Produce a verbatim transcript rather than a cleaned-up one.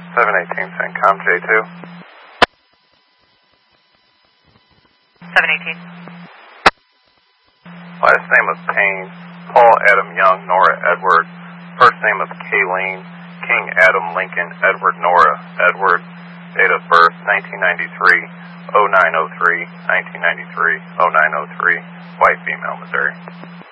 seven eighteen CENTCOM J two. seven eighteen. Last name of Payne, Paul Adam Young, Nora Edward. First name of Kayleen, King Adam Lincoln, Edward Nora Edward. Date of birth nineteen ninety-three, oh nine oh three, nineteen ninety-three, oh nine oh three. White, female, Missouri.